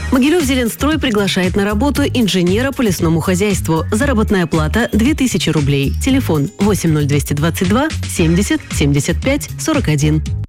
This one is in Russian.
Могилев-Зеленстрой приглашает на работу инженера по лесному хозяйству. Заработная плата 2000 рублей. Телефон 80222 70 75 41.